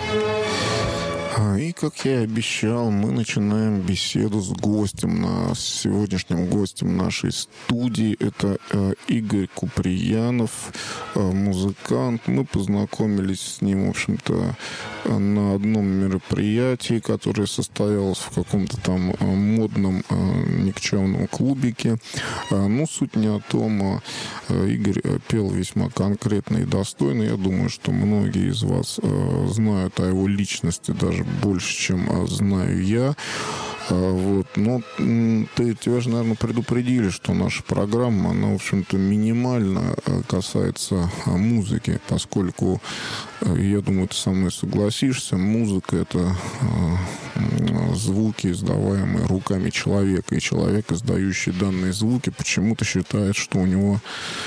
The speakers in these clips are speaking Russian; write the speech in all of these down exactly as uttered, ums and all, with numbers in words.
И, как я и обещал, мы начинаем беседу с гостем. На сегодняшним гостем нашей студии это э, Игорь Куприянов, э, музыкант. Мы познакомились с ним, в общем-то, на одном мероприятии, которое состоялось в каком-то там э, модном э, никчемном клубике. Э, ну, суть не о том. Э, Игорь пел весьма конкретно и достойно. Я думаю, что многие из вас э, знают о его личности даже больше, чем знаю я. Вот. Но ты, тебя же, наверное, предупредили, что наша программа, она, в общем-то, минимально касается музыки, поскольку, я думаю, ты со мной согласишься, музыка — это звуки, издаваемые руками человека, и человек, издающий данные звуки, почему-то считает, что у него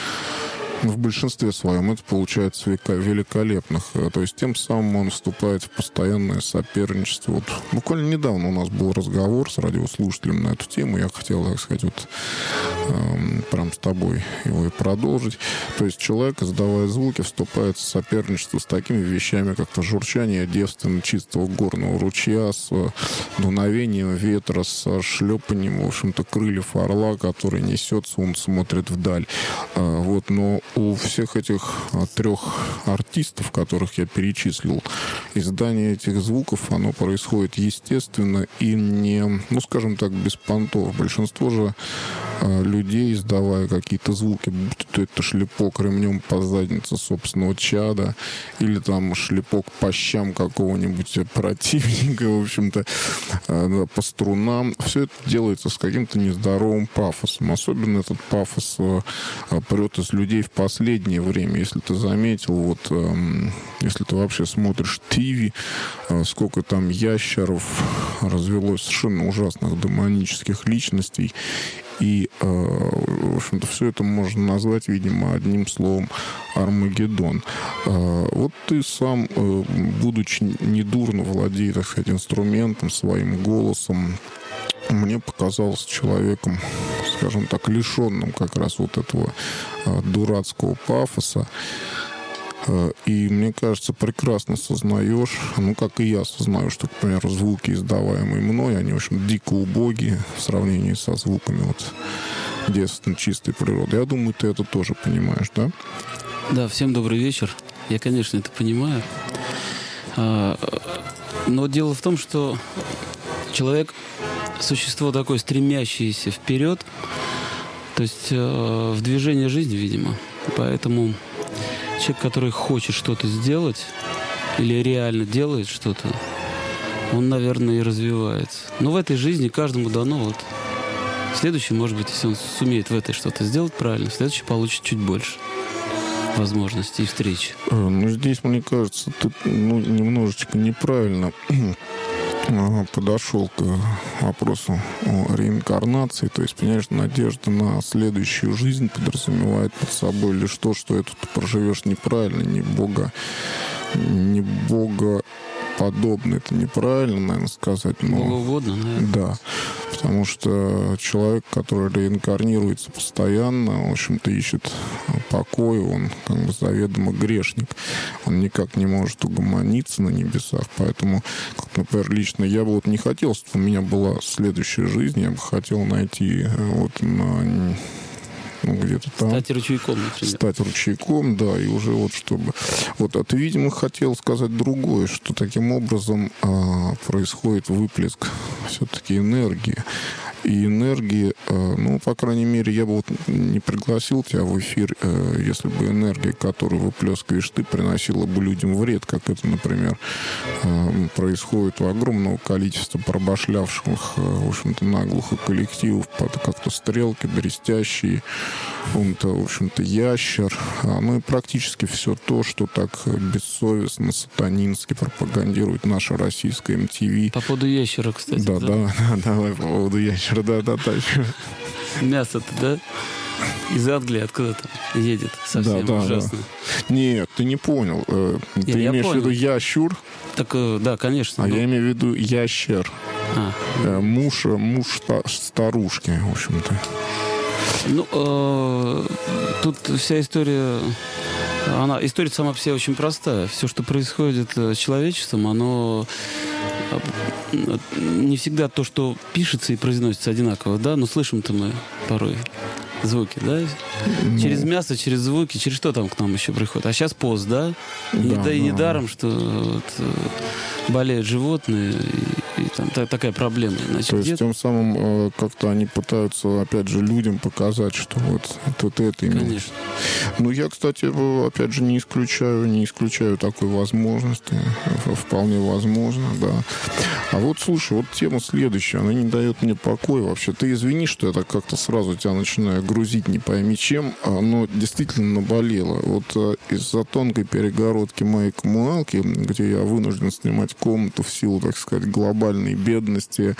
в большинстве своем это получается великолепных. То есть тем самым он вступает в постоянное соперничество. Вот буквально недавно у нас был разговор с радиослушателем на эту тему. Я хотел, так сказать, вот эм, прям с тобой его и продолжить. То есть человек, издавая звуки, вступает в соперничество с такими вещами, как то журчание девственно чистого горного ручья, с дуновением ветра, с шлепанием, в общем-то, крыльев орла, который несется, он смотрит вдаль. Вот, но у всех этих трех артистов, которых я перечислил, издание этих звуков, оно происходит естественно и не, ну, скажем так, без понтов. Большинство же людей, издавая какие-то звуки, будь то это шлепок ремнем по заднице собственного чада или там шлепок по щам какого-нибудь противника, в общем-то, по струнам, все это делается с каким-то нездоровым пафосом. Особенно этот пафос прет из людей в последнее время. Если ты заметил, вот если ты вообще смотришь ТВ, сколько там ящеров развелось, совершенно ужасных демонических личностей. И, в общем-то, все это можно назвать, видимо, одним словом — Армагеддон. Вот ты сам, будучи недурно владея, так сказать, инструментом, своим голосом, мне показался человеком, скажем так, лишенным как раз вот этого дурацкого пафоса. И, мне кажется, прекрасно сознаешь, ну, как и я осознаю, что, к примеру, звуки, издаваемые мной, они, в общем, дико убогие в сравнении со звуками вот девственно чистой природы. Я думаю, ты это тоже понимаешь, да? Да, всем добрый вечер. Я, конечно, это понимаю. Но дело в том, что человек — существо такое стремящееся вперед, то есть в движение жизни, видимо. Поэтому человек, который хочет что-то сделать или реально делает что-то, он, наверное, и развивается. Но в этой жизни каждому дано вот. Следующий, может быть, если он сумеет в этой что-то сделать правильно, следующий получит чуть больше возможностей и встреч. Ну, здесь, мне кажется, ты ну, немножечко неправильно подошел к вопросу о реинкарнации. То есть, понимаешь, надежда на следующую жизнь подразумевает под собой лишь то, что это ты проживешь неправильно, не бога, не бога подобно. Это неправильно, наверное, сказать. Но... Богоугодно, наверное. Да. Потому что человек, который реинкарнируется постоянно, в общем-то, ищет покой, он как бы заведомо грешник. Он никак не может угомониться на небесах. Поэтому, как, например, лично я бы вот не хотел, чтобы у меня была следующая жизнь. Я бы хотел найти вот на... Ну, где-то там. Стать ручейком, например. Стать ручейком, да, и уже вот чтобы... Вот, а ты, видимо, хотел сказать другое, что таким образом а, происходит выплеск все-таки энергии. И энергии, ну, по крайней мере, я бы вот не пригласил тебя в эфир, если бы энергия, которую выплескиваешь ты, приносила бы людям вред, как это, например, происходит у огромного количества пробашлявших, в общем-то, наглухо коллективов, как-то стрелки, берестящие, он-то, в общем-то, ящер, ну и практически все то, что так бессовестно, сатанински пропагандирует наша российская эм ти ви. По поводу ящера, кстати. Да, да, да, да, давай по поводу ящера. Да, да, да. Мясо-то, да? Из Англии откуда-то едет совсем да, да, ужасно. Да. Нет, ты не понял. Ты я, имеешь я в виду ящур? Так, да, конечно. А но... я имею в виду ящер. А. Муж, муж старушки, в общем-то. Ну, э, тут вся история Она, история сама по себе очень простая. Все, что происходит с человечеством, оно не всегда то, что пишется и произносится одинаково, да, но слышим-то мы порой звуки, да? Ну, через мясо, через звуки, через что там к нам еще приходит? А сейчас пост, да? Да, и, да, да. И недаром, что вот, болеют животные, и, и там та, такая проблема. Значит, то есть тем самым э, как-то они пытаются, опять же, людям показать, что вот, вот это именно. Конечно. Ну, я, кстати, опять же, не исключаю, не исключаю такой возможности. Вполне возможно, да. А вот, слушай, вот тема следующая, она не дает мне покоя вообще. Ты извини, что я так как-то сразу тебя начинаю грузить не пойми чем, но действительно наболело. Вот из-за тонкой перегородки моей коммуналки, где я вынужден снимать комнату в силу, так сказать, глобальной бедности,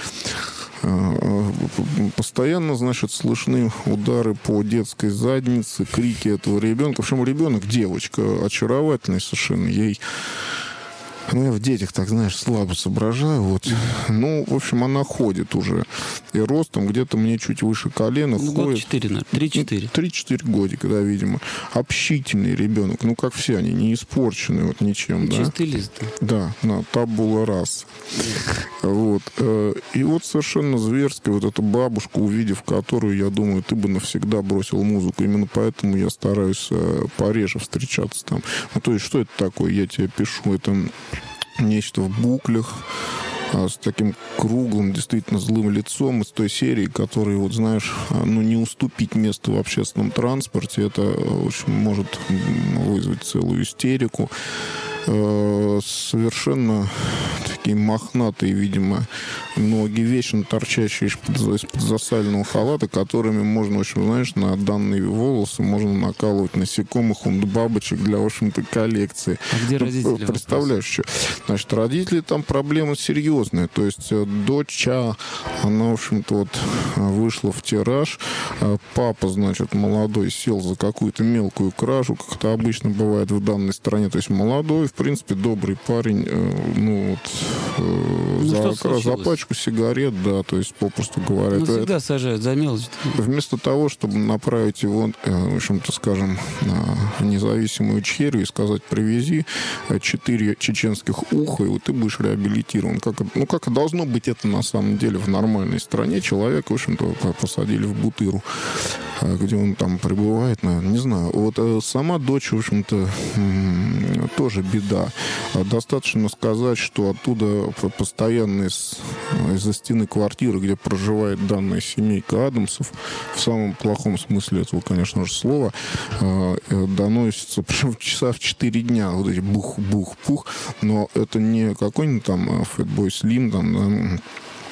постоянно, значит, слышны удары по детской заднице, крики этого ребенка. В общем, ребенок, девочка, очаровательный совершенно, ей... Ну, я в детях, так, знаешь, слабо соображаю. Вот. Ну, в общем, она ходит уже. И ростом где-то мне чуть выше колена. Ну, год четыре, наверное. три-четыре. три-четыре годика, да, видимо. Общительный ребенок. Ну, как все они, не испорченные вот ничем, да. Чистый лист. Да, да, табула раса. Вот. И вот совершенно зверская вот эта бабушка, увидев которую, я думаю, ты бы навсегда бросил музыку. Именно поэтому я стараюсь пореже встречаться там. Ну, то есть, что это такое? Я тебе пишу, это нечто в буклях, с таким круглым, действительно злым лицом, из той серии, которой, вот знаешь, ну, не уступить место в общественном транспорте, это, в общем, может вызвать целую истерику. Совершенно такие мохнатые, видимо, ноги, вечно торчащие из-под, из-под засального халата, которыми можно, в общем, знаешь, на данные волосы можно накалывать насекомых, он бабочек для, в общем-то, коллекции. А где родители? Представляешь, что? Значит, родители там проблема серьезная. То есть дочь, она, в общем-то, вот вышла в тираж. Папа, значит, молодой, сел за какую-то мелкую кражу, как это обычно бывает в данной стране. То есть молодой, в принципе, добрый парень, ну, вот, ну, за, за пачку сигарет, да, то есть, попросту говоря. Ну, это, всегда это, сажают за мелочь. Вместо того, чтобы направить его, в общем-то, скажем, на независимую Чехию и сказать, привези четыре чеченских уха, и вот ты будешь реабилитирован. Как, ну, как должно быть это на самом деле в нормальной стране. Человека, в общем-то, посадили в Бутыру, где он там пребывает, наверное, не знаю. Вот сама дочь, в общем-то, тоже беда. Достаточно сказать, что оттуда постоянно из, из-за стены квартиры, где проживает данная семейка Адамсов, в самом плохом смысле этого, конечно же, слова, доносится, причем часа в четыре дня, вот эти бух-бух-пух, но это не какой-нибудь там Fatboy Slim, там, да,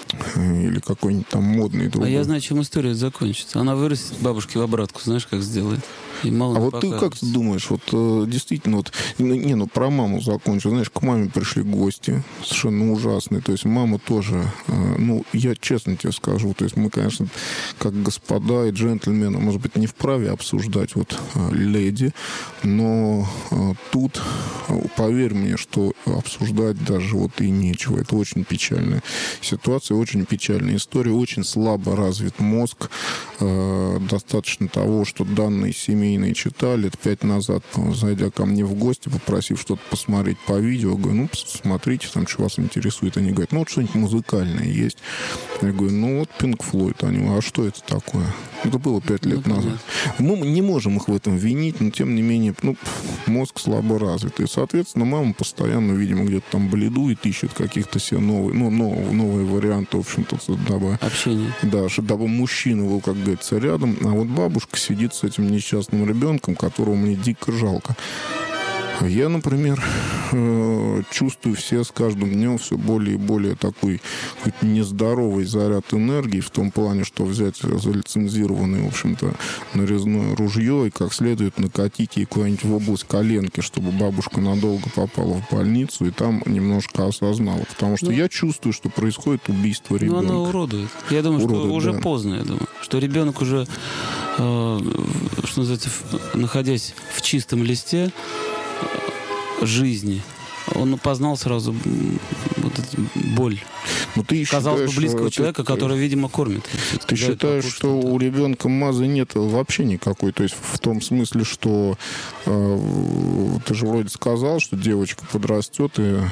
или какой-нибудь там модный другой. А я знаю, чем история закончится. Она вырастет бабушке в обратку, знаешь, как сделает. И мало а вот покажется. Ты как ты думаешь, вот действительно, вот, не, ну про маму закончу, знаешь, к маме пришли гости, совершенно ужасные, то есть мама тоже, ну, я честно тебе скажу, то есть мы, конечно, как господа и джентльмены, может быть, не вправе обсуждать вот леди, но тут, поверь мне, что обсуждать даже вот и нечего, это очень печальная ситуация, очень печальная история, очень слабо развит мозг, достаточно того, что данные семьи читали лет пять назад, зайдя ко мне в гости, попросив что-то посмотреть по видео, говорю, ну, посмотрите, там, что вас интересует. Они говорят, ну, вот что-нибудь музыкальное есть. Я говорю, ну, вот Pink Floyd. Они говорят, а что это такое? Это было пять лет ну, назад. Мы не можем их в этом винить, но, тем не менее, ну, мозг слабо развит. И, соответственно, мама постоянно, видимо, где-то там бледует, ищет каких-то себе новые, ну, новые, новые варианты, в общем-то, дабы... Общение. Да, дабы мужчина был, как говорится, рядом, а вот бабушка сидит с этим несчастным ребенком, которого мне дико жалко. Я, например, чувствую все с каждым днем все более и более такой нездоровый заряд энергии в том плане, что взять залицензированное, в общем-то, нарезное ружье и как следует накатить ей куда-нибудь в область коленки, чтобы бабушка надолго попала в больницу и там немножко осознала. Потому что ну, я чувствую, что происходит убийство ребенка. Ну, она уродует. Я думаю, уродует, что уже да. поздно, я думаю. Что ребенок уже, э, что называется, находясь в чистом листе жизни, он познал сразу вот эту боль. Ну, ты казалось считаешь, бы, близкого ты, человека, который, видимо, кормит. Ты считаешь, что у ребенка мазы нет вообще никакой? То есть в том смысле, что э, ты же вроде сказал, что девочка подрастет и э,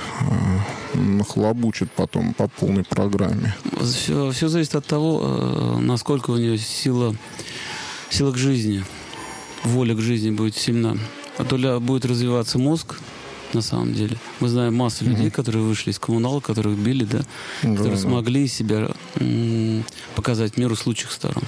нахлобучит потом по полной программе. Все, все зависит от того, э, насколько у нее сила, сила к жизни, воля к жизни будет сильна. А то ли будет развиваться мозг, на самом деле. Мы знаем массу mm-hmm. людей, которые вышли из коммунала, которых били, да, да которые да. смогли себя м- показать миру с лучших сторон.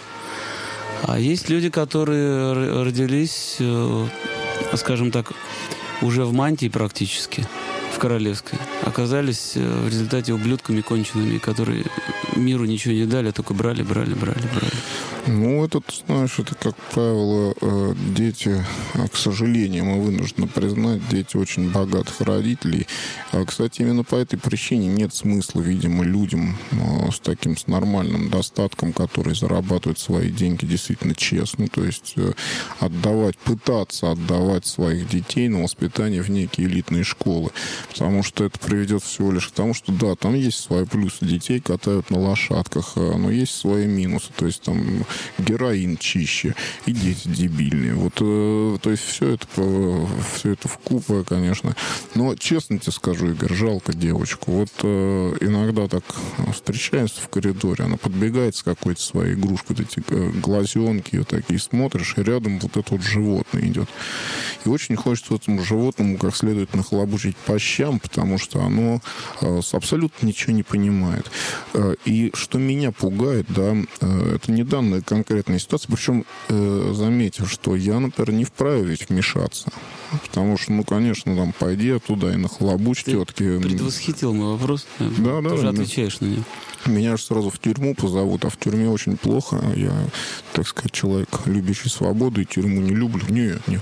А есть люди, которые родились, э, скажем так, уже в мантии практически, в королевской, оказались в результате ублюдками конченными, которые миру ничего не дали, а только брали, брали, брали, брали. Ну, это, ты знаешь, это, как правило, дети, к сожалению, мы вынуждены признать, дети очень богатых родителей. Кстати, именно по этой причине нет смысла, видимо, людям с таким, с нормальным достатком, которые зарабатывают свои деньги действительно честно, то есть отдавать, пытаться отдавать своих детей на воспитание в некие элитные школы, потому что это приведет всего лишь к тому, что, да, там есть свои плюсы, детей катают на лошадках, но есть свои минусы, то есть там героин чище, и дети дебильные. Вот, э, то есть все это, все это вкупе, конечно. Но, честно тебе скажу, Игорь, жалко девочку. Вот э, иногда так встречаемся в коридоре, она подбегает с какой-то своей игрушкой, вот эти глазенки, вот такие смотришь, и рядом вот это вот животное идет. И очень хочется этому животному как следует нахлобучить по щам, потому что оно э, абсолютно ничего не понимает. Э, и что меня пугает, да, э, это не данная конкретная ситуация, причем э, заметил, что я, например, не вправе ведь вмешаться. Потому что, ну, конечно, там, пойди оттуда и нахлобучь тетки. Предвосхитил мой вопрос. Да, да. Ты уже да, отвечаешь на него. Меня же сразу в тюрьму позовут, а в тюрьме очень плохо. Я, так сказать, человек, любящий свободу, и тюрьму не люблю. Нет, нет.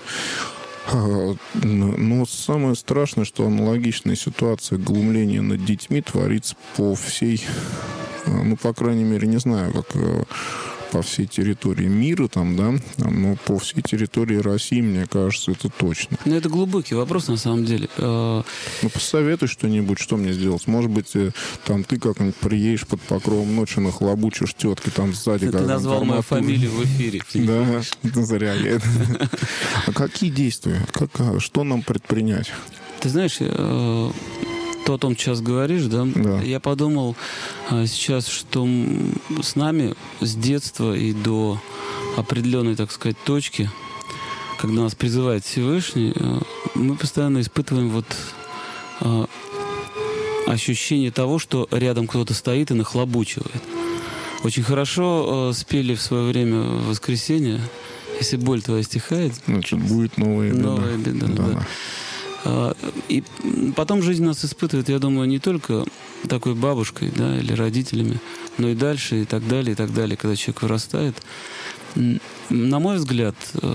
Но самое страшное, что аналогичная ситуация глумления над детьми творится по всей, ну, по крайней мере, не знаю, как по всей территории мира, там, да, но по всей территории России, мне кажется, это точно. Ну, это глубокий вопрос, на самом деле. Ну, посоветуй что-нибудь, что мне сделать. Может быть, там ты как-нибудь приедешь под покровом ночи, нахлобучишь тетки там сзади. Ты назвал мою фамилию в эфире. Да, зря я. А какие действия? Что нам предпринять? Ты знаешь, то, о том, что сейчас говоришь, да, да. Я подумал а, сейчас, что с нами с детства и до определенной, так сказать, точки, когда нас призывает Всевышний, а, мы постоянно испытываем вот а, ощущение того, что рядом кто-то стоит и нахлобучивает. Очень хорошо а, спели в свое время в воскресенье «Если боль твоя стихает». Значит, будет новая беда. Новая беда, да. да. И потом жизнь нас испытывает, я думаю, не только такой бабушкой, да, или родителями, но и дальше, и так далее, и так далее, когда человек вырастает. На мой взгляд,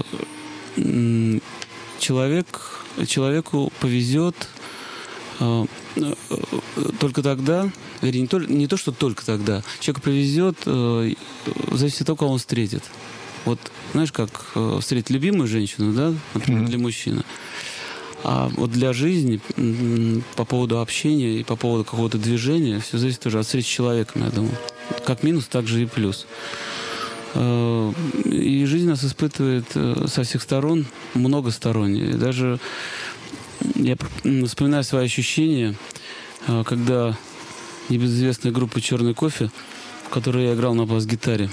человек, человеку повезет только тогда, вернее, не то, не то, что только тогда, человеку повезет, зависит от того, кого он встретит. Вот, знаешь, как встретить любимую женщину, да, например, для мужчины. А вот для жизни, по поводу общения и по поводу какого-то движения, все зависит тоже от встречи с человеком, я думаю. Как минус, так же и плюс. И жизнь нас испытывает со всех сторон, многосторонне. Даже я вспоминаю свои ощущения, когда небезызвестная группа «Черный кофе», в которой я играл на бас-гитаре,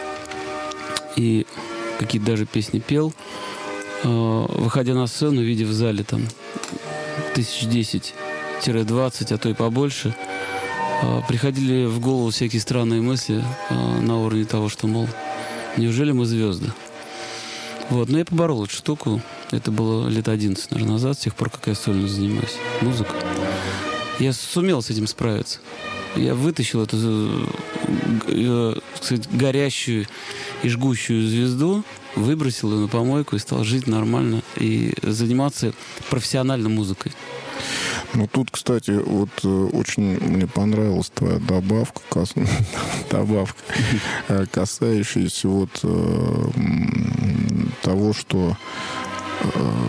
и какие-то даже песни пел, выходя на сцену, видя в зале там тысяч десять-двадцать, а то и побольше, приходили в голову всякие странные мысли на уровне того, что, мол, неужели мы звезды? Вот, но я поборол эту штуку. Это было лет одиннадцать, наверное, назад, с тех пор, как я сольно занимаюсь музыкой. Я сумел с этим справиться. Я вытащил эту, так сказать, горящую и жгущую звезду, выбросил ее на помойку и стал жить нормально и заниматься профессионально музыкой. Ну, тут, кстати, вот очень мне понравилась твоя добавка, кас... добавка касающаяся вот э, того, что,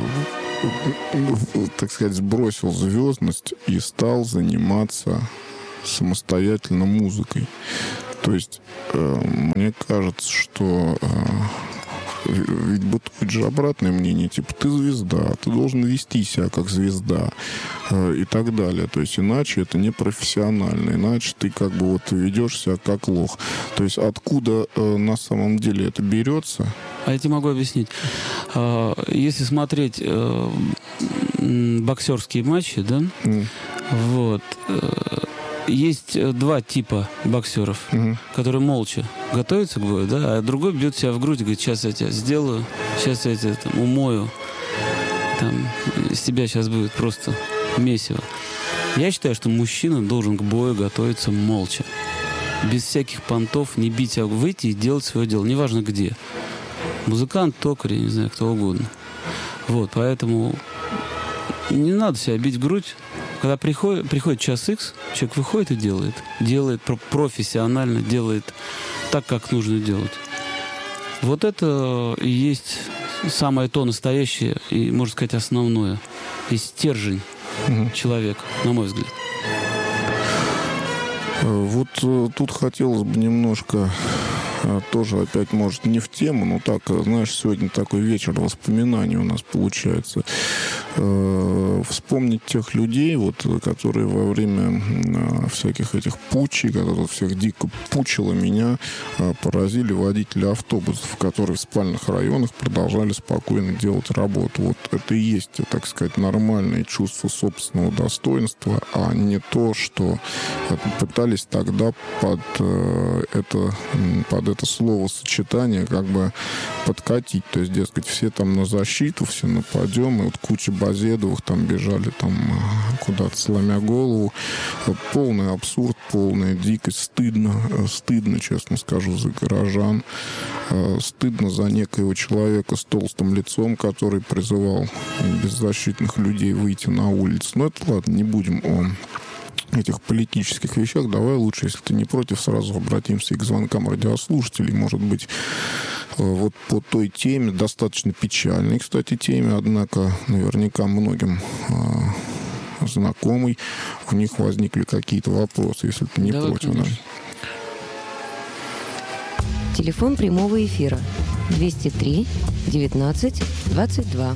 э, так сказать, сбросил звездность и стал заниматься самостоятельно музыкой. То есть э, мне кажется, что э, ведь бытует же обратное мнение, типа, ты звезда, ты должен вести себя как звезда э, и так далее. То есть иначе это не профессионально, иначе ты как бы вот ведешь себя как лох. То есть откуда э, на самом деле это берется? А я тебе могу объяснить. Если смотреть боксерские матчи, да, mm. вот, есть два типа боксеров, mm-hmm. которые молча готовятся к бою, да, а другой бьет себя в грудь и говорит, сейчас я тебя сделаю, сейчас я тебя там умою, там, из тебя сейчас будет просто месиво. Я считаю, что мужчина должен к бою готовиться молча, без всяких понтов, не бить, а выйти и делать свое дело, неважно где. Музыкант, токарь, я не знаю, кто угодно. Вот, поэтому не надо себя бить в грудь. Когда приходит, приходит час икс, человек выходит и делает. Делает профессионально, делает так, как нужно делать. Вот это и есть самое то настоящее и, можно сказать, основное. И стержень угу. человека, на мой взгляд. Вот тут хотелось бы немножко... Тоже опять, может, не в тему, но так, знаешь, сегодня такой вечер воспоминаний у нас получается. Э, вспомнить тех людей, вот, которые во время э, всяких этих путчей, которые всех дико пучило, меня э, поразили водители автобусов, которые в спальных районах продолжали спокойно делать работу. Вот это и есть, так сказать, нормальное чувство собственного достоинства, а не то, что пытались тогда под э, это под это словосочетание как бы подкатить. То есть, дескать, все там на защиту, все нападем, и вот куча Базедовых там бежали там куда-то сломя голову. Полный абсурд, полная дикость. Стыдно, стыдно, честно скажу, за горожан. Стыдно за некоего человека с толстым лицом, который призывал беззащитных людей выйти на улицу. Но это ладно, не будем о этих политических вещах. Давай лучше, если ты не против, сразу обратимся и к звонкам радиослушателей. Может быть, вот по той теме, достаточно печальной, кстати, теме, однако наверняка многим э, знакомый, у них возникли какие-то вопросы, если ты не Давай, против. Да? Телефон прямого эфира двести три девятнадцать двадцать два.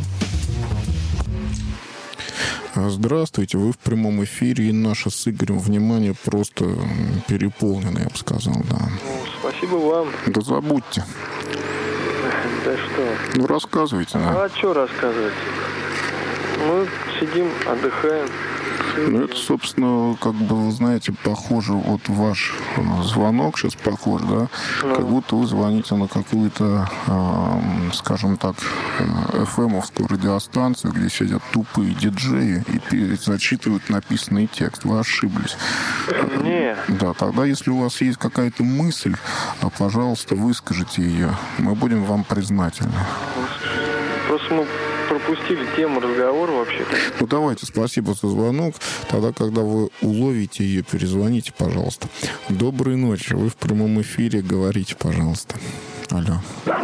Здравствуйте, вы в прямом эфире, и наше с Игорем внимание просто переполнено, я бы сказал, да. Ну, спасибо вам. Да забудьте. Да что? Ну, рассказывайте, да. А что рассказывать? Мы сидим, отдыхаем. Ну, это, собственно, как бы, вы знаете, похоже, вот ваш звонок сейчас похож, да, ну. Как будто вы звоните на какую-то, э, скажем так, эф эм-овскую радиостанцию, где сидят тупые диджеи и зачитывают написанный текст. Вы ошиблись. Не. Да, тогда, если у вас есть какая-то мысль, пожалуйста, выскажите ее. Мы будем вам признательны. Просто мы пропустили тему разговора вообще-то. Ну, давайте, спасибо за звонок. Тогда, когда вы уловите ее, перезвоните, пожалуйста. Доброй ночи. Вы в прямом эфире. Говорите, пожалуйста. Алло.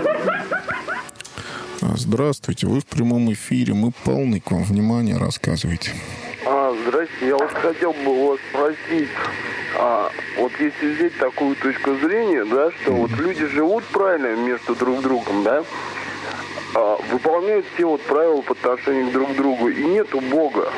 Здравствуйте. Вы в прямом эфире. Мы полны к вам внимания. Рассказывайте. А, здрасте. Я вот хотел бы у вас спросить. А, вот если взять такую точку зрения, да, что вот люди живут правильно между друг другом, да, а, выполняют все вот правила по отношению друг к другу, и нету Бога.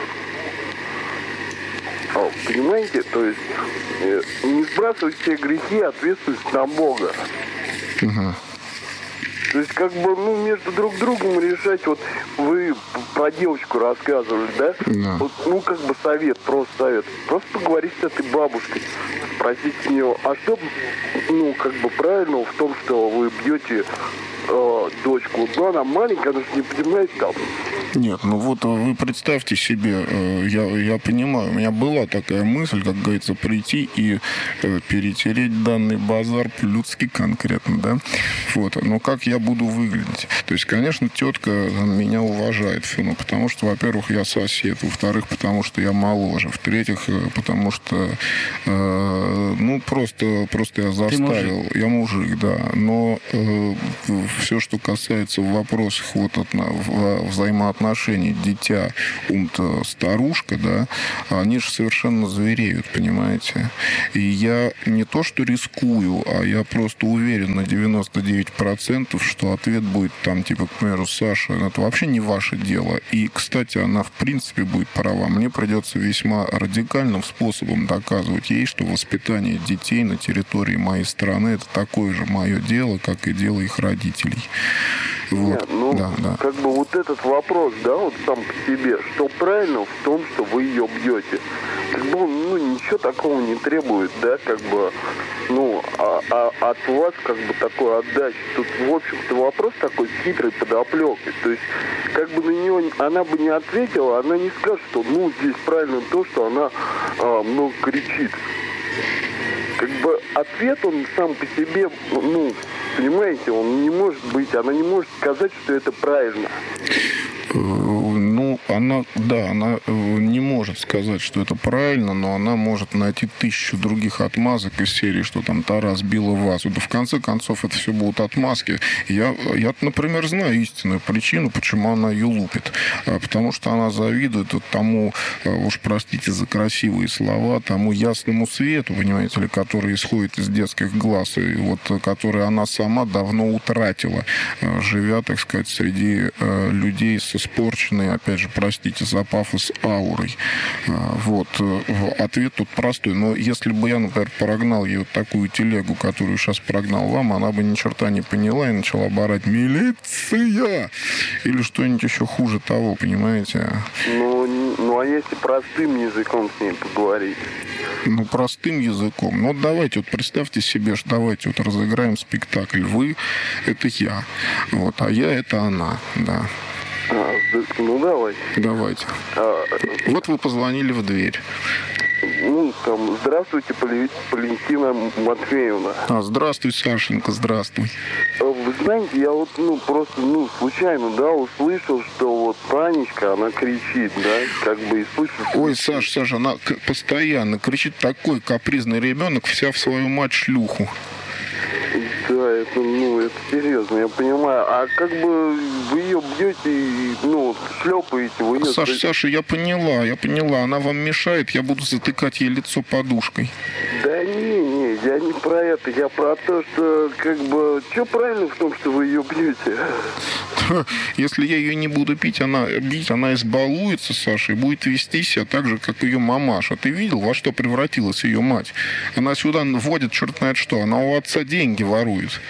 А, понимаете? То есть э, не сбрасывать все грехи, ответственность на Бога. Угу. То есть как бы, ну, между друг другом решать, вот вы про девочку рассказывали, да? Да. Вот, ну, как бы совет, просто совет. Просто поговорить с этой бабушкой, спросить у нее, а что, ну, как бы правильного в том, что вы бьете э, дочку? Ну, она маленькая, она же не понимает там. Нет, ну вот вы представьте себе, я, я понимаю, у меня была такая мысль, как говорится, прийти и перетереть данный базар по-людски конкретно, да, вот, но как я буду выглядеть? То есть, конечно, тетка меня уважает, ну, потому что, во-первых, я сосед, во-вторых, потому что я моложе, в-третьих, потому что, э, ну, просто, просто я заставил, мужик. я мужик, да, но э, все, что касается в вопросах вот от, взаимоотношений, отношений дитя, ум-то старушка, да, они же совершенно звереют, понимаете? И я не то что рискую, а я просто уверен на девяносто девять процентов, что ответ будет там, типа, к примеру, Саша, это вообще не ваше дело. И, кстати, она в принципе будет права. Мне придется весьма радикальным способом доказывать ей, что воспитание детей на территории моей страны это такое же мое дело, как и дело их родителей. Вот. Нет, ну, да, да. как бы вот этот вопрос, да, вот сам по себе, что правильно в том, что вы ее бьете. Как бы он, ну, ничего такого не требует, да, как бы, ну, а, а от вас, как бы, такой отдачи. Тут, в общем-то, вопрос такой с хитрой подоплекой. То есть, как бы на нее она бы не ответила, она не скажет, что, ну, здесь правильно то, что она а, много кричит. Как бы ответ, он сам по себе, ну, понимаете, он не может быть, она не может сказать, что это правильно. Ну, она, да, она не может сказать, что это правильно, но она может найти тысячу других отмазок из серии, что там Тарас била вас. Да в конце концов, это все будут отмазки. Я, я, например, знаю истинную причину, почему она ее лупит. Потому что она завидует тому, уж простите за красивые слова, тому ясному свету, понимаете ли, который исходит из детских глаз, и вот, который она сама давно утратила, живя, так сказать, среди людей с испорченной, опять же, простите за пафос, аурой. Вот. Ответ тут простой. Но если бы я, например, прогнал ей вот такую телегу, которую сейчас прогнал вам, она бы ни черта не поняла и начала бы орать «Милиция!» или что-нибудь еще хуже того, понимаете? Ну, ну, а если простым языком с ней поговорить? Ну, простым языком. Ну, вот давайте, вот представьте себе, что давайте вот разыграем спектакль. Вы — это я, вот, а я — это она, да. А, ну, давайте. Давайте. А, вот вы позвонили в дверь. Ну, там, здравствуйте, Валентина Матвеевна. А, здравствуй, Сашенька, здравствуй. Вы знаете, я вот, ну, просто, ну, случайно, да, услышал, что вот Танечка, она кричит, да, как бы и слышал... Ой, Саш, Саша, она постоянно кричит, такой капризный ребенок, вся в свою мать шлюху. Да, это, ну, это серьезно, я понимаю. А как бы вы ее бьете, и, ну, шлепаете, вы ее... Саша, Саша, я поняла, я поняла. Она вам мешает, я буду затыкать ей лицо подушкой. Да не, не, я не про это. Я про то, что, как бы, что правильно в том, что вы ее бьете? Если я ее не буду пить, она бить, она избалуется, Саша, и будет вести себя так же, как ее мамаша. Ты видел, во что превратилась ее мать? Она сюда вводит черт знает что. Она у отца деньги ворует.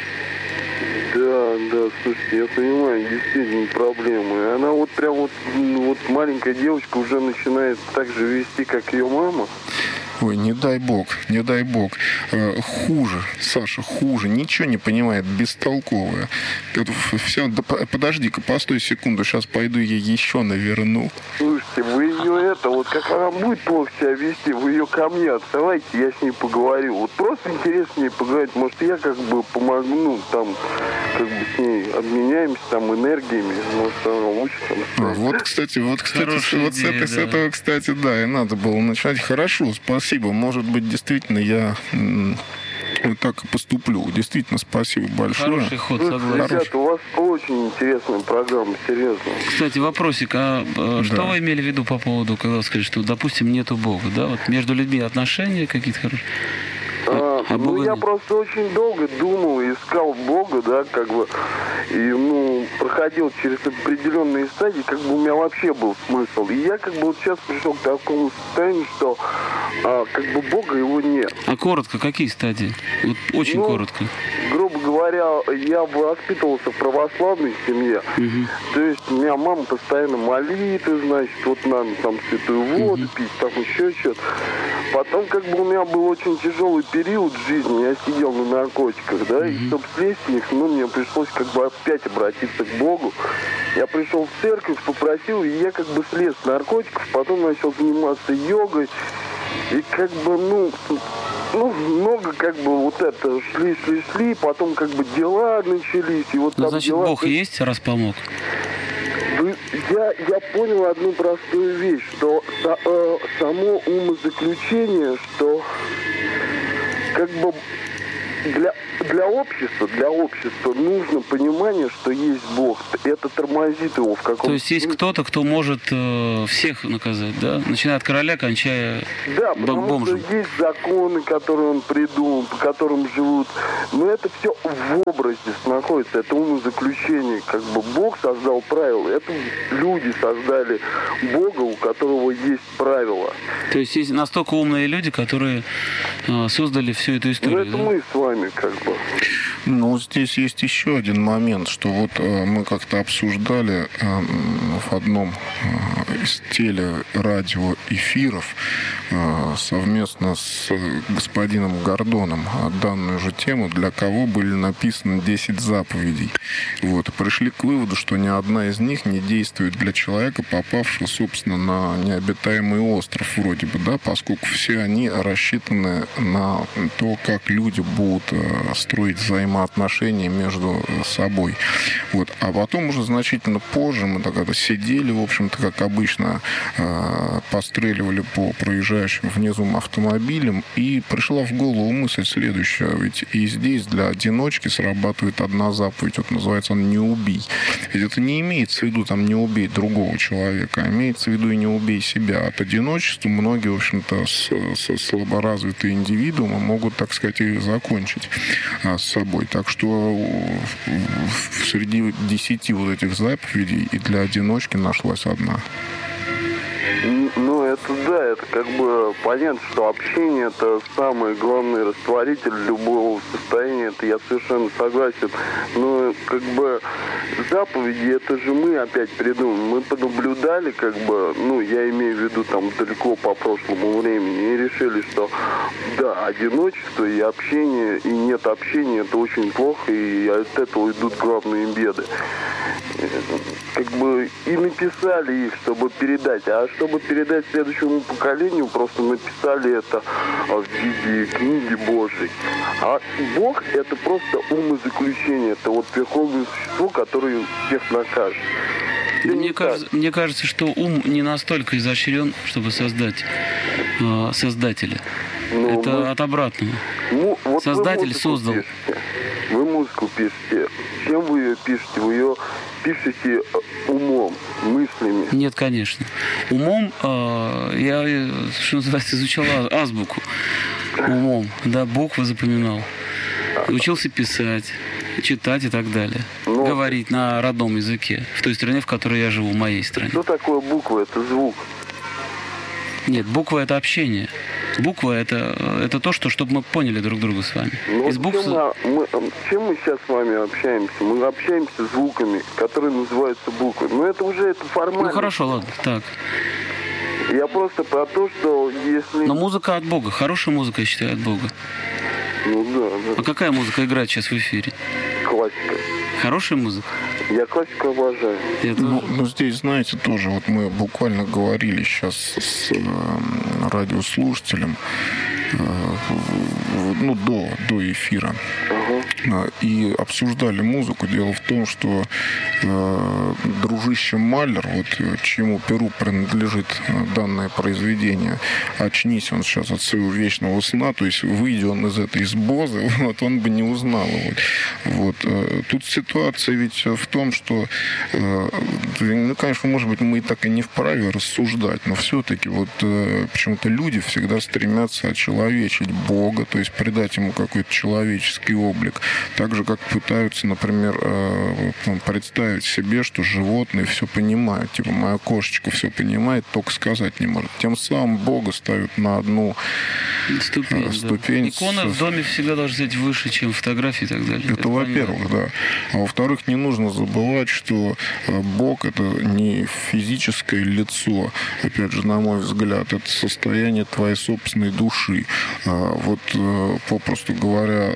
Да, да, слушайте, я понимаю, действительно проблемы. Она вот прям вот, вот маленькая девочка уже начинает так же вести, как ее мама. Ой, не дай бог, не дай бог. Э, хуже, Саша, хуже. Ничего не понимает, бестолковая. Все, да, подожди-ка, постой секунду, сейчас пойду ей еще наверну. Слушайте, вы ее это, вот как она будет плохо себя вести, вы ее ко мне отсылайте, я с ней поговорю. Вот просто интересно с ней поговорить. Может, я как бы помогу, ну, там, как бы с ней обменяемся там энергиями, может, она лучше там. А, вот, кстати, вот, кстати, вот с, этой, да. с этого, кстати, да, и надо было начать. Хорошо, спасибо. Может быть, действительно, я вот так и поступлю. Действительно, спасибо большое. Хороший ход, согласен. Ребята, у вас очень интересная программа, серьезно. Кстати, вопросик, а да. что вы имели в виду по поводу, когда вы сказали, что, допустим, нету Бога, да? Вот между людьми отношения какие-то хорошие? А, а ну, я нет. просто очень долго думал, искал Бога, да, как бы, и, ну, проходил через определенные стадии, как бы у меня вообще был смысл. И я, как бы, вот сейчас пришел к такому состоянию, что, а, как бы, Бога его нет. А коротко, какие стадии? Вот очень ну, коротко. Грубо говоря, я воспитывался в православной семье. Угу. То есть у меня мама постоянно молитвы, значит, вот надо там святую воду угу. пить, там еще что-то. Потом, как бы, у меня был очень тяжелый период в жизни, я сидел на наркотиках, да, mm-hmm. и чтобы слезть с них, ну, мне пришлось как бы опять обратиться к Богу. Я пришел в церковь, попросил, и я как бы слез с наркотиков, потом начал заниматься йогой, и как бы, ну, ну, много как бы вот это, шли, шли, шли, потом как бы дела начались, и вот ну, там значит, дела... Бог есть, раз помог? Я, я понял одну простую вещь, что э, само умозаключение, что как бы для для общества, для общества нужно понимание, что есть Бог. Это тормозит его в каком-то... То есть есть кто-то, кто может э, всех наказать, да? Начиная от короля, кончая да, потому бомжем. что есть законы, которые он придумал, по которым живут. Но это все в образе находится. Это умозаключение. Как бы Бог создал правила. Это люди создали Бога, у которого есть правила. То есть есть настолько умные люди, которые э, создали всю эту историю. Ну, это да? мы с вами, как бы. Ну, здесь есть еще один момент, что вот э, мы как-то обсуждали э, в одном э, из телерадиоэфиров э, совместно с господином Гордоном данную же тему, для кого были написаны десять заповедей. Вот, и пришли к выводу, что ни одна из них не действует для человека, попавшего, собственно, на необитаемый остров вроде бы, да, поскольку все они рассчитаны на то, как люди будут э, строить взаимодействие отношения между собой. Вот. А потом уже значительно позже мы так это сидели, в общем-то, как обычно, э, постреливали по проезжающим внизу автомобилям, и пришла в голову мысль следующая. Ведь и здесь для одиночки срабатывает одна заповедь, вот называется он «не убий». Ведь это не имеется в виду там «не убей другого человека», а имеется в виду и «не убей себя». От одиночества многие, в общем-то, с, с, слаборазвитые индивидуумы могут, так сказать, и закончить а, с собой. Так что среди десяти вот этих заповедей и для одиночки нашлась одна. Ну, это да, это как бы понятно, что общение — это самый главный растворитель любого состояния, это я совершенно согласен. Но как бы заповеди, это же мы опять придумали. Мы понаблюдали, как бы, ну, я имею в виду там далеко по прошлому времени, и решили, что да, одиночество и общение, и нет общения — это очень плохо, и от этого идут главные беды. Как бы и написали их, чтобы передать. А чтобы передать следующему поколению, просто написали это в виде книги Божьей. А Бог — это просто умозаключение. Это вот верховное существо, которое всех накажет. Мне кажется, мне кажется, что ум не настолько изощрен, чтобы создать э, создателя. Ну, это мы... от обратного. Ну, вот Создатель создал. Пишете. Вы музыку пишете. Чем вы ее пишете? Вы ее пишете умом, мыслями? Нет, конечно. Умом э, я, что называется, изучал азбуку. Умом, да, буквы запоминал. Учился писать, читать и так далее. Но... Говорить на родном языке, в той стране, в которой я живу, в моей стране. Что такое буква? Это звук. Нет, буква — это общение. Буква это, — это то, что, чтобы мы поняли друг друга с вами. Ну, Из букв... чем, мы, чем мы сейчас с вами общаемся? Мы общаемся звуками, которые называются буквы. Но это уже это формально. Ну хорошо, ладно, так. Я просто про то, что если... Но музыка от Бога. Хорошая музыка, я считаю, от Бога. Ну да, да. А какая музыка играет сейчас в эфире? Классика. Хорошая музыка? Я классику обожаю. Ну, ну, здесь, знаете, тоже вот мы буквально говорили сейчас с э, радиослушателем э, ну, до, до эфира. Uh-huh. И обсуждали музыку. Дело в том, что э, дружище Малер, вот чьему перу принадлежит данное произведение, очнись он сейчас от своего вечного сна, то есть выйдя он из этой избозы, вот, он бы не узнал его. Вот. Тут ситуация ведь в том, что, ну, конечно, может быть, мы и так и не вправе рассуждать, но все-таки вот почему-то люди всегда стремятся очеловечить Бога, то есть придать ему какой-то человеческий облик. Так же, как пытаются, например, представить себе, что животные все понимают. Типа, моя кошечка все понимает, только сказать не может. Тем самым Бога ставят на одну ступень. ступень. Да. Икона в доме всегда должна быть выше, чем фотографии и так далее. Это, это во-первых, да. А во-вторых, не нужно забывать, что Бог — это не физическое лицо. Опять же, на мой взгляд, это состояние твоей собственной души. Вот, попросту говоря,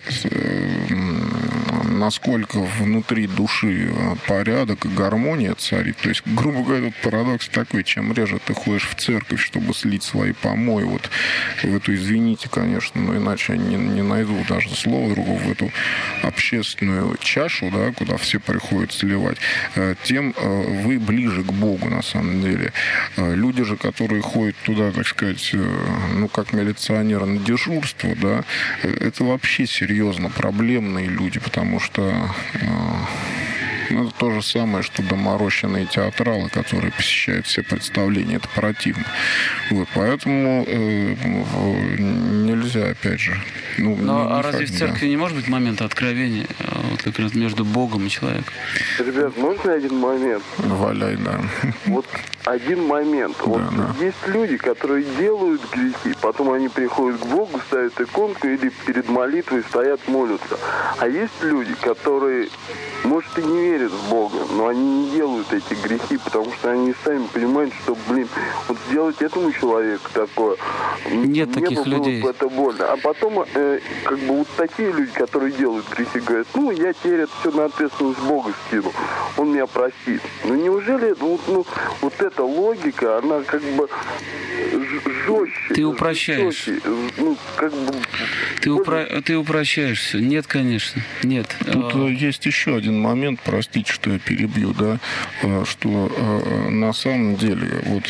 насколько внутри души порядок и гармония царит. То есть, грубо говоря, этот парадокс такой: чем реже ты ходишь в церковь, чтобы слить свои помои, вот в эту, извините, конечно, но иначе я не, не найду даже слова другого, в эту общественную чашу, да, куда все приходят сливать, тем вы ближе к Богу, на самом деле. Люди же, которые ходят туда, так сказать, ну, как милиционеры на дежурство, да, это вообще серьезно проблемные люди, потому что ну, это то же самое, что доморощенные театралы, которые посещают все представления. Это противно. Вот, поэтому э, нельзя, опять же... Ну, ну не, а не разве так, в церкви да. не может быть момента откровения, вот как раз между Богом и человеком? Ребят, можно один момент? Валяй, да. Вот один момент. Вот да. есть люди, которые делают грехи, потом они приходят к Богу, ставят иконку или перед молитвой стоят, молятся. А есть люди, которые, может, и не верят в Бога, но они не делают эти грехи, потому что они сами понимают, что, блин, вот сделать этому человеку такое, нет таких было людей. бы это больно. А потом, э, как бы, вот такие люди, которые делают грехи, говорят, ну, я теперь это все на ответственность Бога скину, он меня простит. Ну, неужели, ну, ну вот эта логика, она как бы жестче. Ты упрощаешь. Жестче, ну, как бы... Ты, упро... Ты упрощаешь все. Нет, конечно. Нет. Тут а... есть еще один момент, простите, что я перебью, да, что на самом деле вот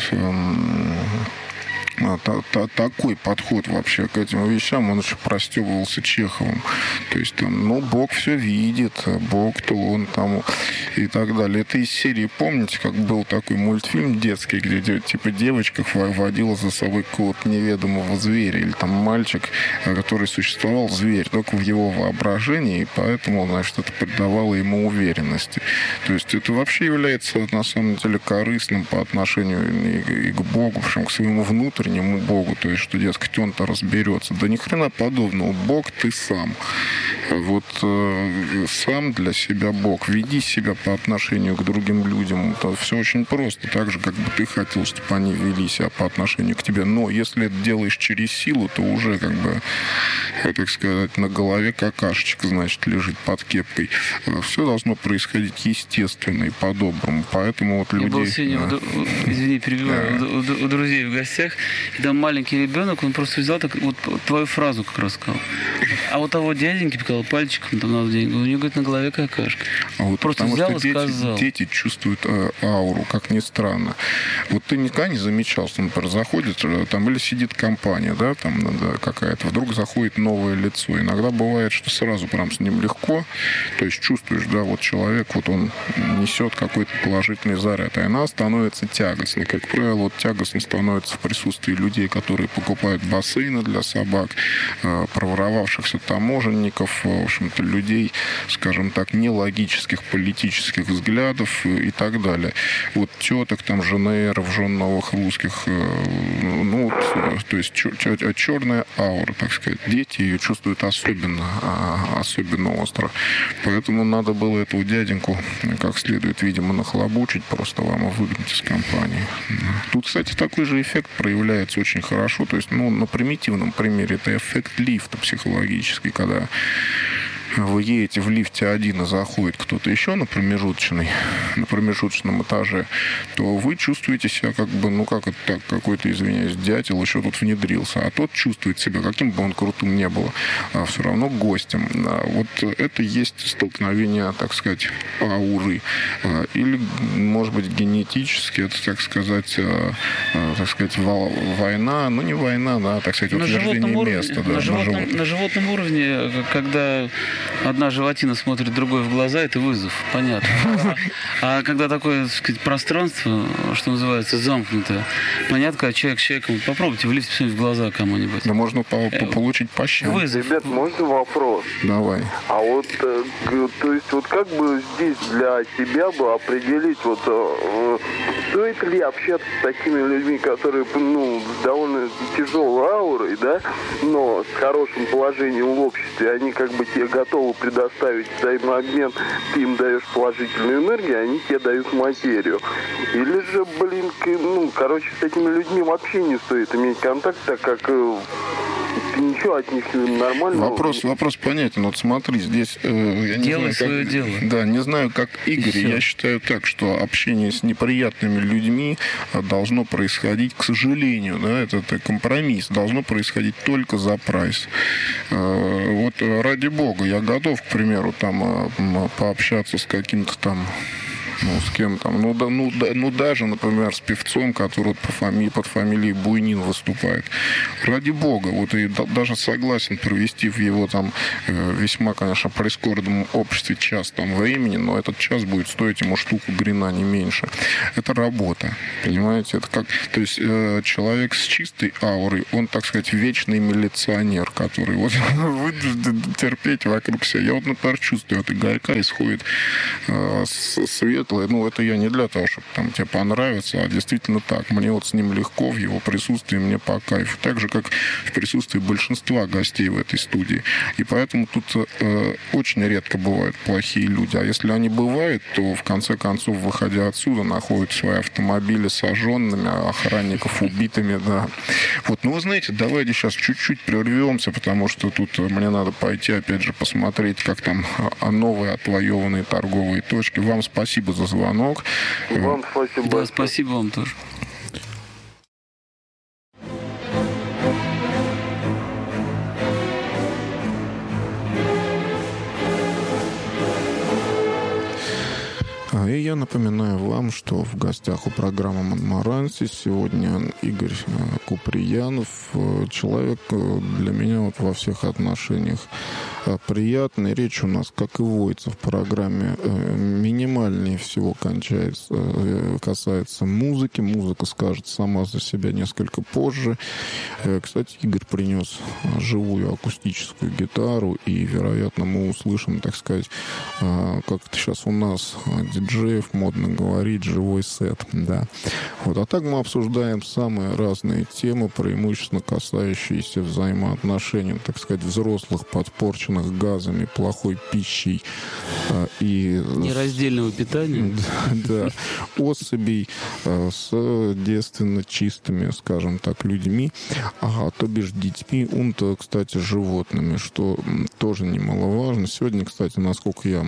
такой подход вообще к этим вещам, он еще простебывался Чеховым. То есть там, ну, Бог все видит, Бог-то он там и так далее. Это из серии, помните, как был такой мультфильм детский, где типа девочка водила за собой какого-то неведомого зверя, или там мальчик, который существовал, зверь, только в его воображении, и поэтому, значит, это придавало ему уверенности. То есть это вообще является, на самом деле, корыстным по отношению и, и к Богу, причем к своему внутреннему Богу, то есть, что, дескать, он-то разберется. Да ни хрена подобного. Бог ты сам. Вот э, сам для себя Бог. Веди себя по отношению к другим людям. Это все очень просто. Так же, как бы ты хотел, чтобы они вели себя по отношению к тебе. Но если это делаешь через силу, то уже, как бы, так сказать, на голове какашечек, значит, лежит под кепкой. Все должно происходить естественно и по-доброму. Поэтому вот люди... Я был сегодня, да. у, извини, перебиваю, да. у, у друзей в гостях, и там маленький ребенок, он просто взял так, вот твою фразу как раз сказал. А вот того дяденьки показал пальчиком там на деньги, у него, говорит, на голове какашка. А вот просто взял и дети, сказал. Дети чувствуют э, ауру, как ни странно. Вот ты никогда не замечал, что, например, заходит там или сидит компания, да, там да, какая-то, вдруг заходит новое лицо. Иногда бывает, что сразу прям с ним легко, то есть чувствуешь, да, вот человек, вот он несет какой-то положительный заряд, и она становится тягостной. Как правило, вот тягостно становится в присутствии людей, которые покупают бассейны для собак, э, проворовавшихся таможенников, в общем-то, людей, скажем так, нелогических политических взглядов и так далее. Вот теток, там, женеров, жен новых русских, ну, вот, то есть черная аура, так сказать. Дети ее чувствуют особенно, особенно остро. Поэтому надо было этого дяденьку как следует, видимо, нахлобучить, просто вам выгнать из компании. Тут, кстати, такой же эффект проявляется очень хорошо. То есть, ну, на примитивном примере это эффект лифта психологический, когда вы едете в лифте один, и заходит кто-то еще на промежуточной, на промежуточном этаже, то вы чувствуете себя как бы, ну как это так, какой-то, извиняюсь, дятел еще тут внедрился, а тот чувствует себя, каким бы он крутым не был, а все равно гостем. Вот это есть столкновение, так сказать, ауры. Или, может быть, генетически, это, так сказать, так сказать, война, ну не война, да, так сказать, утверждение места. Да, на, животном, на животном уровне, когда одна животина смотрит другой в глаза, это вызов, понятно. А, а когда такое, так сказать, пространство, что называется, замкнутое, понятно, когда человек с человеком, попробуйте в лифте посмотреть в глаза кому-нибудь. Да можно по- по- получить по щам. Вызов. Ребят, можно вопрос? Давай. А вот, э, то есть, вот как бы здесь для себя бы определить, вот, э, стоит ли общаться с такими людьми, которые, ну, с довольно тяжелой аурой, да, но с хорошим положением в обществе, они как бы тебе готовы предоставить взаимообмен, ты им даешь положительную энергию, они тебе дают материю. Или же, блин, ну, короче, с этими людьми вообще не стоит иметь контакт, так как э, ты ничего что от них нормально? Вопрос, вопрос понятен. Вот смотри, здесь... Э, я не Делай знаю, свое как, дело. Да, не знаю, как Игорь. всё. Я считаю так, что общение с неприятными людьми должно происходить, к сожалению, да, это, это компромисс, должно происходить только за прайс. Э, вот ради бога, я готов, к примеру, там э, пообщаться с каким-то там, ну, с кем там, ну, да, ну, да, ну, даже, например, с певцом, который по фамилии, под фамилией Буйнин выступает. Ради бога, вот и да, даже согласен провести в его там э, весьма, конечно, прискорбном обществе час там времени, но этот час будет стоить ему штуку грина, не меньше. Это работа, понимаете? Это как, то есть э, человек с чистой аурой, он, так сказать, вечный милиционер, который вот вынужден терпеть вокруг себя. Я вот, например, чувствую, от Игорька исходит э, свет. Ну, это я не для того, чтобы там тебе понравится, а действительно так. Мне вот с ним легко, в его присутствии мне по кайфу. Так же, как в присутствии большинства гостей в этой студии. И поэтому тут э, очень редко бывают плохие люди. А если они бывают, то в конце концов, выходя отсюда, находят свои автомобили сожженными, охранников убитыми, да. Вот, ну, вы знаете, давайте сейчас чуть-чуть прервемся, потому что тут мне надо пойти, опять же, посмотреть, как там новые отвоеванные торговые точки. Вам спасибо за звонок. Вам спасибо. Да, спасибо вам тоже. И я напоминаю вам, что в гостях у программы «Монмаранси» сегодня Игорь Куприянов. Человек для меня вот во всех отношениях приятный. Речь у нас, как и водится в программе, минимальнее всего кончается, касается музыки. Музыка скажет сама за себя несколько позже. Кстати, Игорь принес живую акустическую гитару, и, вероятно, мы услышим, так сказать, как это сейчас у нас диджеев модно говорить, живой сет, да. Вот. А так мы обсуждаем самые разные темы, преимущественно касающиеся взаимоотношений, так сказать, взрослых, подпорченных газами, плохой пищей э, и... Нераздельного питания. Да, особей э, с девственно чистыми, скажем так, людьми, ага, то бишь детьми, ум-то, кстати, животными, что тоже немаловажно. Сегодня, кстати, насколько я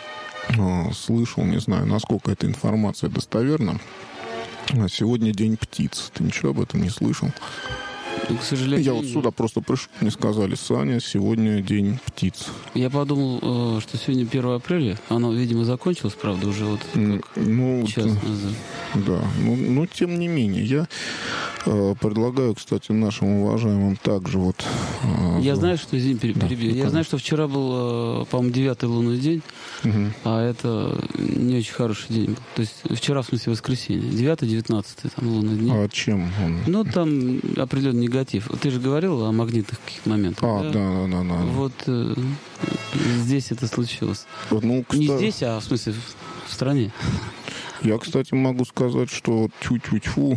слышал, не знаю, насколько эта информация достоверна. Сегодня день птиц. Ты ничего об этом не слышал? Ну, к сожалению... Я вот сюда просто пришел, мне сказали: Саня, сегодня день птиц. Я подумал, что сегодня первое апреля. Оно, видимо, закончилось, правда, уже вот как ну, час назад. Да, но, но тем не менее, я э, предлагаю, кстати, нашим уважаемым также вот... Э, я знаю, что, извини, перебью. Да, я знаю, что вчера был, э, по-моему, девятый лунный день, угу. А это не очень хороший день был. То есть вчера, в смысле, воскресенье. девятый, девятнадцатый там лунный день. А чем он? Ну, там определенный негатив. Ты же говорил о магнитных каких-то моментах. А, да, да, да. да. Вот э, здесь это случилось. Ну, кстати... Не здесь, а в смысле в стране. Я, кстати, могу сказать, что тю-тю-тю.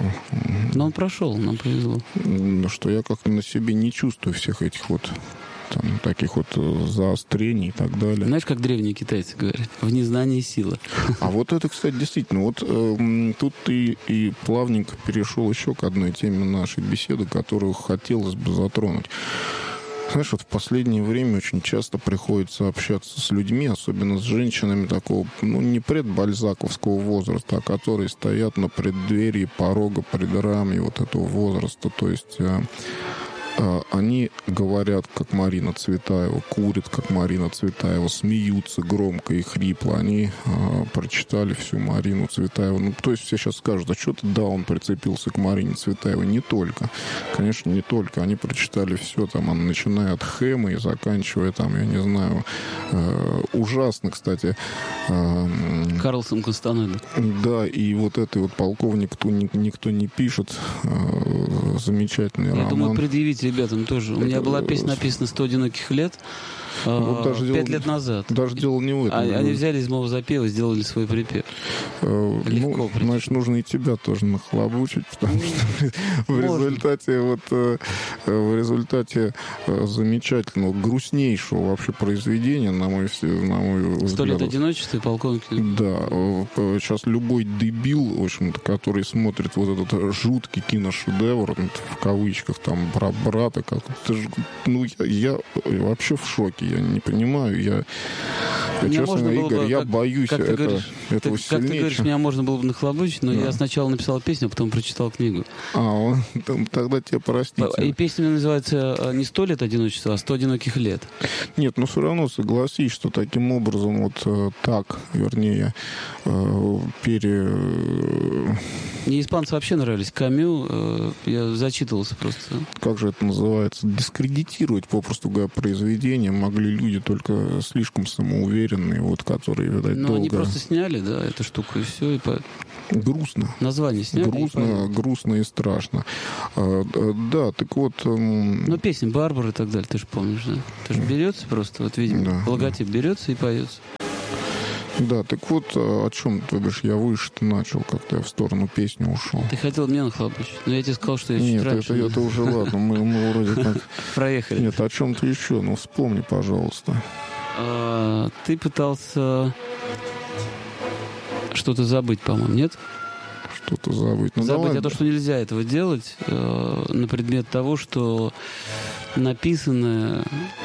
Но он прошел, нам повезло. Что я как-то на себе не чувствую всех этих вот там, таких вот заострений и так далее. Знаешь, как древние китайцы говорят? В незнании сила. А вот это, кстати, действительно, вот э, тут ты и плавненько перешел еще к одной теме нашей беседы, которую хотелось бы затронуть. Знаешь, вот в последнее время очень часто приходится общаться с людьми, особенно с женщинами такого, ну, не предбальзаковского возраста, а которые стоят на преддверии порога, предрамья вот этого возраста. То есть э, э, они говорят, как Марина Цветаева, курят, как Марина Цветаева, смеются громко и хрипло. Они э, прочитали всю Марину Цветаеву. Ну, то есть все сейчас скажут: а что ты, да, он прицепился к Марине Цветаевой. Не только. Конечно, не только. Они прочитали все, там, начиная от Хэма и заканчивая, там, я не знаю, э, ужасно, кстати. Э, Карлсон Констанойда. Да, и вот этой вот полковник кто, никто не пишет. Э, замечательный я роман. Я думаю, предъявить ребятам тоже. У меня была песня написана «сто одиноких лет». Вот даже пять дело, лет назад. Даже дело не в этом. А, они взяли из моего запева и сделали свой припев. Э, Легко. Ну, значит, нужно и тебя тоже нахлобучить, потому что в результате вот в результате замечательного, грустнейшего вообще произведения, на мой взгляд. «Сто лет одиночества» и «Полковник». Да. Сейчас любой дебил, в общем-то, который смотрит вот этот жуткий киношедевр, в кавычках, там, про брата. Как, это же, ну, я, я вообще в шоке, я не понимаю. Я, я честно, Игорь, бы, я как, боюсь как это, говоришь, этого ты, сильнее. Как ты говоришь, меня можно было бы нахлобучить, но да. я сначала написал песню, а потом прочитал книгу. А, он, тогда тебе простите. И песня называется не «Сто лет одиночества», а «Сто одиноких лет». Нет, ну все равно согласись, что таким образом, вот так, вернее, пере... Мне испанцы вообще нравились. Камю, я зачитывался просто. Как же это называется? Дискредитировать, попросту говоря, произведение могли люди только слишком самоуверенные, вот, которые, видать, Но долго... они просто сняли, да, эту штуку, и все, и по... Грустно. Название сняли. Грустно, и грустно и страшно. А, да, так вот... Ну, песня «Барбара» и так далее, ты же помнишь, да? Это же берется просто, вот, видимо, да, логотип да. берется и поется. Да, так вот, о чем, ты говоришь, я выше-то начал, как-то я в сторону песни ушел. Ты хотел меня нахлобучить, но я тебе сказал, что я чуть Нет, раньше. Нет, это, это уже ладно, мы, мы вроде как... Проехали. Нет, о чем-то еще, ну вспомни, пожалуйста. А, ты пытался что-то забыть, по-моему, нет? Что-то забыть. Ну, забыть, давай. а то, что нельзя этого делать, э, на предмет того, что написанное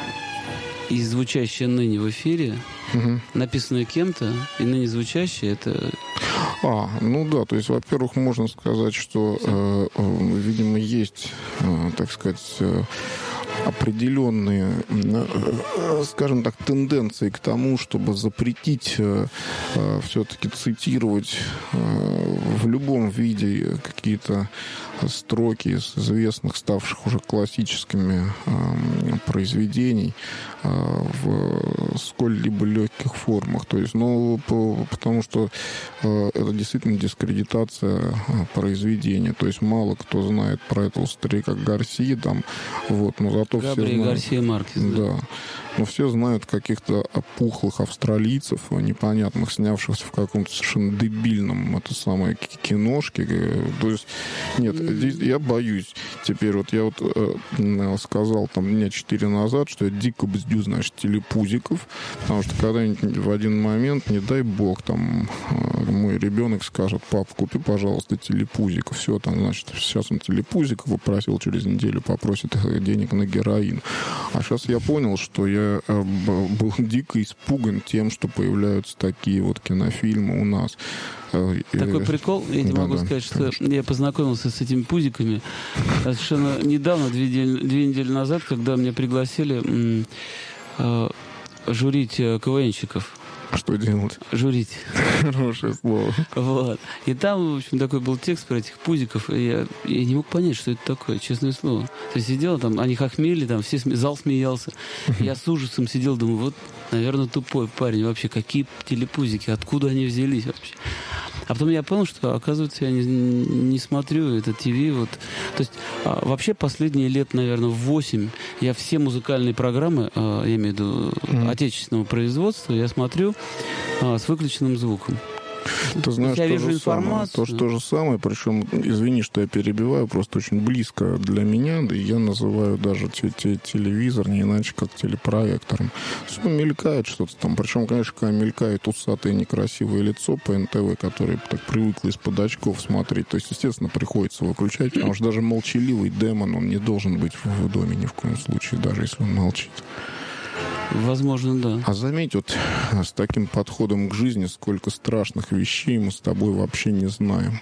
и звучащее ныне в эфире, угу. написанное кем-то и ныне звучащее, это... А, ну да, то есть, во-первых, можно сказать, что, э, э, видимо, есть, э, так сказать, э, определенные, э, скажем так, тенденции к тому, чтобы запретить э, э, все-таки цитировать э, в любом виде какие-то строки из известных, ставших уже классическими э, произведений э, в сколь-либо легких формах. То есть, ну, по, потому что э, это действительно дискредитация э, произведения. То есть мало кто знает про этого старика Гарсии, там, вот, но зато Габриэль все знают... Гарсия Маркес, да. да. Но все знают каких-то опухлых австралийцев, непонятных, снявшихся в каком-то совершенно дебильном это самое киношке. То есть, нет, здесь я боюсь. Теперь вот я вот э, сказал там дня четыре назад, что я дико бздю, значит, телепузиков, потому что когда-нибудь в один момент, не дай бог, там э, мой ребенок скажет: пап, купи, пожалуйста, телепузиков. Все, там, значит, сейчас он телепузиков попросил, через неделю попросит денег на героин. А сейчас я понял, что я был дико испуган тем, что появляются такие вот кинофильмы у нас. Такой прикол, я тебе да, могу да, сказать, что конечно. Я познакомился с этими пузиками совершенно недавно, две недели, две недели назад, когда меня пригласили м, э, журить КВНщиков. Что делать? Журить. Хорошее слово. Вот. И там, в общем, такой был текст про этих пузиков, и я, я не мог понять, что это такое, честное слово. То есть сидел там, они хохмели, там все сме... зал смеялся. Я с ужасом сидел, думаю, вот, наверное, тупой парень вообще, какие телепузики, откуда они взялись вообще. А потом я понял, что, оказывается, я не, не смотрю это ТВ. Вот. То есть, а, вообще, последние лет, наверное, восемь я все музыкальные программы, а, я имею в виду mm-hmm. отечественного производства, я смотрю а, с выключенным звуком. Ты знаешь, я то вижу же информацию. Самое, то, то же самое, причем, извини, что я перебиваю, просто очень близко для меня, да и я называю даже те, те, телевизор не иначе, как телепроектором. Все мелькает что-то там, причем, конечно, когда мелькает усатое некрасивое лицо по эн тэ вэ, которое так привыкло из-под очков смотреть, то есть, естественно, приходится выключать, потому что даже молчаливый демон, он не должен быть в доме ни в коем случае, даже если он молчит. Возможно, да. А заметь, вот с таким подходом к жизни, сколько страшных вещей мы с тобой вообще не знаем.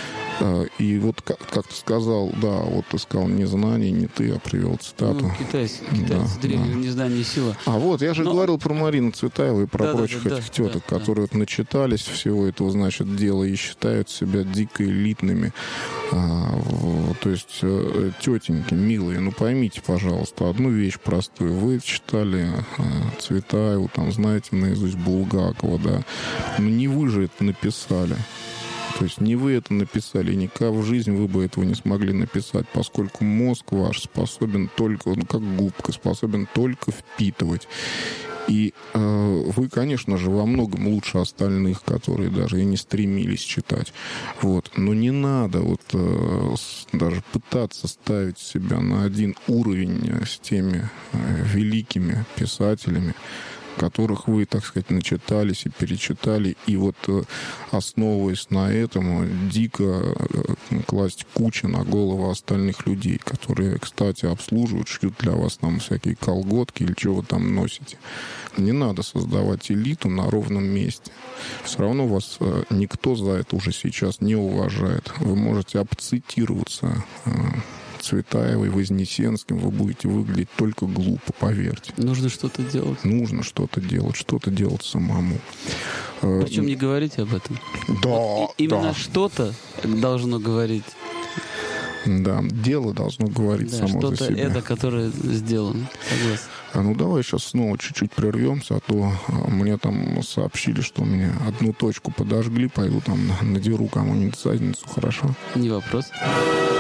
И вот как, как ты сказал, да, вот ты сказал не знание, не ты, а привел цитату. Ну, китайцы, китайцы, да, древние, да. Незнание сила. А вот, я же Но... говорил про Марину Цветаеву и про да, прочих да, этих да, теток, да, которые да. вот начитались всего этого, значит, дела и считают себя дико элитными. А, то есть, тетеньки, милые, ну поймите, пожалуйста, одну вещь простую. Вы читали а, Цветаеву, там, знаете наизусть Булгакова, да, но не вы же это написали. То есть не вы это написали, никак в жизни вы бы этого не смогли написать, поскольку мозг ваш способен только, ну как губка, способен только впитывать. И э, вы, конечно же, во многом лучше остальных, которые даже и не стремились читать. Вот. Но не надо вот, э, с, даже пытаться ставить себя на один уровень с теми э, великими писателями, которых вы, так сказать, начитались и перечитали, и вот основываясь на этом, дико класть кучу на голову остальных людей, которые, кстати, обслуживают, шьют для вас там всякие колготки или что вы там носите. Не надо создавать элиту на ровном месте. Все равно вас никто за это уже сейчас не уважает. Вы можете обцитироваться Цветаевой, Вознесенским, вы будете выглядеть только глупо, поверьте. Нужно что-то делать. Нужно что-то делать, что-то делать самому. Причем не говорите об этом. Да, вот именно да. Что-то должно говорить. Да, дело должно говорить да, само за себя. Что-то это, которое сделано. Согласен. А ну давай сейчас снова чуть-чуть прервемся, а то мне там сообщили, что мне одну точку подожгли, пойду там надеру кому-нибудь задницу, хорошо? Не вопрос.